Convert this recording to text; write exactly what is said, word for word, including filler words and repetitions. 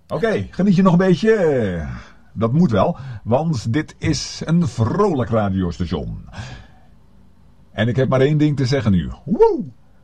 Oké, okay, geniet je nog een beetje? Dat moet wel, want dit is een vrolijk radiostation. En ik heb maar één ding te zeggen nu. Woe!